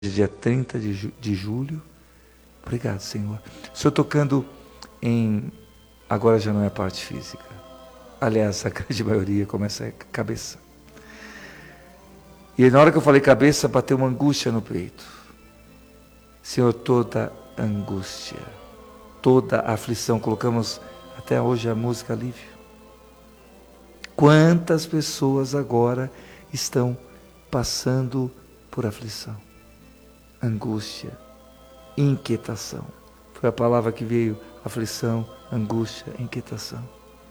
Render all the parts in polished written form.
dia 30 de julho. Obrigado, Senhor. O Senhor tocando em... Agora já não é a parte física. Aliás, a grande maioria começa a cabeça. E na hora que eu falei cabeça, bateu uma angústia no peito. Senhor, toda angústia, toda aflição, colocamos até hoje a música alívio. Quantas pessoas agora estão passando por aflição, angústia, inquietação. Foi a palavra que veio, aflição, angústia, inquietação.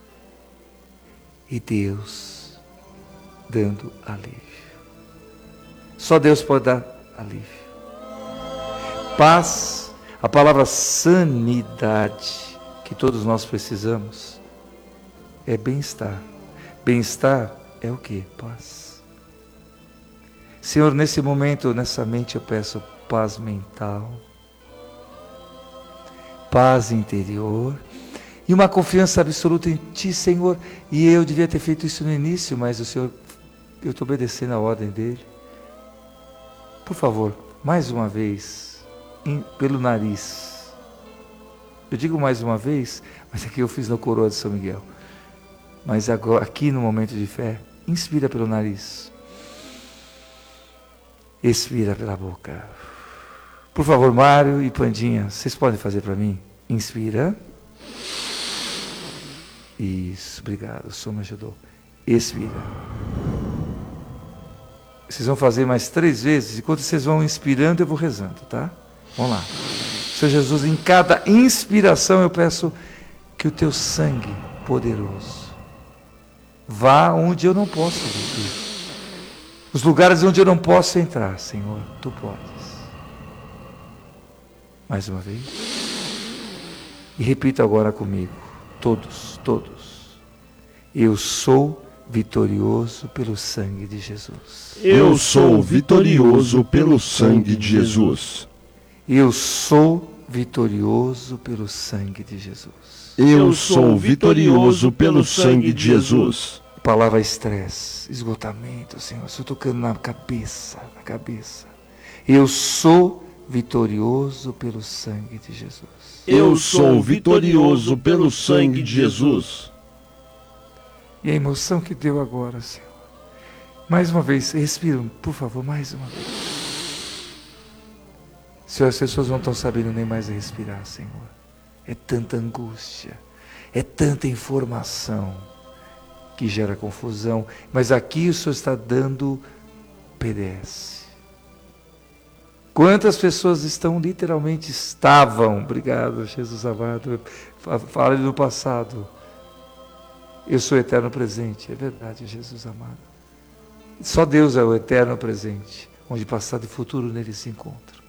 E Deus dando alívio. Só Deus pode dar alívio. Paz, a palavra sanidade, que todos nós precisamos, é bem-estar. Bem-estar é o quê? Paz. Senhor, nesse momento, nessa mente, eu peço paz mental, paz interior e uma confiança absoluta em Ti, Senhor. E eu devia ter feito isso no início, mas o Senhor, eu estou obedecendo a ordem dEle. Por favor, mais uma vez, pelo nariz. Eu digo mais uma vez, mas aqui eu fiz na coroa de São Miguel. Mas agora, aqui no momento de fé, inspira pelo nariz. Expira pela boca. Por favor, Mário e Pandinha, vocês podem fazer para mim? Inspira. Isso, obrigado, o Senhor me ajudou. Expira. Vocês vão fazer mais 3 vezes, enquanto vocês vão inspirando, eu vou rezando, tá? Vamos lá. Senhor Jesus, em cada inspiração eu peço que o Teu sangue poderoso vá onde eu não posso vir. Os lugares onde eu não posso entrar, Senhor, Tu podes. Mais uma vez. E repita agora comigo, todos. Eu sou vitorioso pelo sangue de Jesus. Eu sou vitorioso pelo sangue de Jesus. Eu sou vitorioso pelo sangue de Jesus. Eu sou vitorioso pelo sangue de Jesus. Palavra estresse, esgotamento, Senhor. Estou tocando na cabeça. Eu sou vitorioso pelo sangue de Jesus. Eu sou vitorioso pelo sangue de Jesus. E a emoção que deu agora, Senhor. Mais uma vez, respiram, por favor, mais uma vez. Senhor, as pessoas não estão sabendo nem mais respirar, Senhor. É tanta angústia, é tanta informação que gera confusão. Mas aqui o Senhor está dando PDS. Quantas pessoas estavam, obrigado, Jesus amado, fala no passado. Eu sou o eterno presente, é verdade, Jesus amado. Só Deus é o eterno presente, onde passado e futuro nele se encontram.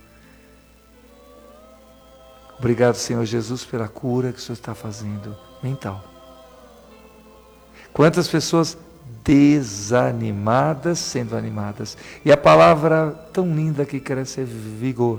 Obrigado, Senhor Jesus, pela cura que o Senhor está fazendo, mental. Quantas pessoas desanimadas sendo animadas. E a palavra tão linda que cresce é vigor.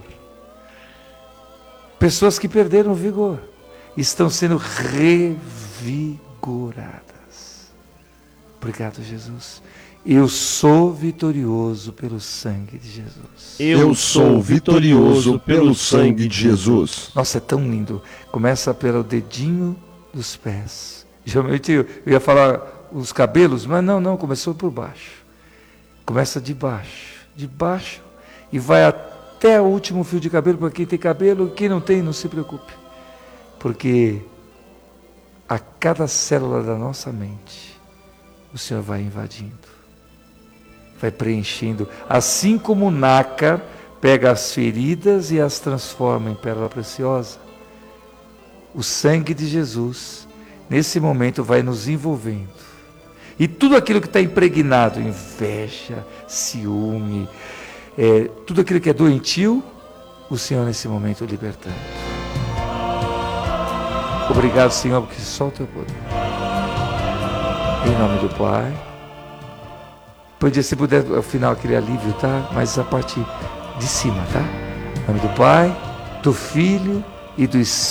Pessoas que perderam o vigor estão sendo revigoradas. Obrigado, Jesus. Eu sou vitorioso pelo sangue de Jesus. Eu sou vitorioso pelo sangue de Jesus. Nossa, é tão lindo. Começa pelo dedinho dos pés. Geralmente eu ia falar os cabelos, mas não, começou por baixo. Começa de baixo e vai até o último fio de cabelo, para quem tem cabelo, quem não tem, não se preocupe. Porque a cada célula da nossa mente, o Senhor vai invadindo, vai preenchendo, assim como o nácar pega as feridas e as transforma em pérola preciosa. O sangue de Jesus, nesse momento, vai nos envolvendo. E tudo aquilo que está impregnado, inveja, ciúme, tudo aquilo que é doentio, o Senhor nesse momento libertando. Obrigado, Senhor, porque só o Teu poder. Em nome do Pai. Podia, se puder, ao final, aquele alívio, tá? Mas a parte de cima, tá? Em nome do Pai, do Filho e do Espírito.